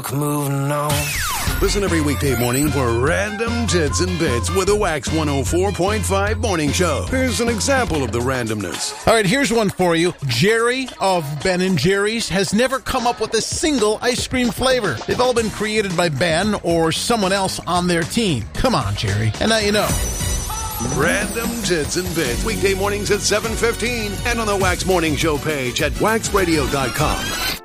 Moving on. Listen every weekday morning for Random Tits and Bits with a Wax 104.5 morning show. Here's an example of the randomness. All right, here's one for you. Jerry of Ben & Jerry's has never come up with a single ice cream flavor. They've all been created by Ben or someone else on their team. Come on, Jerry. And now you know. Random Tits and Bits, weekday mornings at 7:15 and on the Wax Morning Show page at waxradio.com.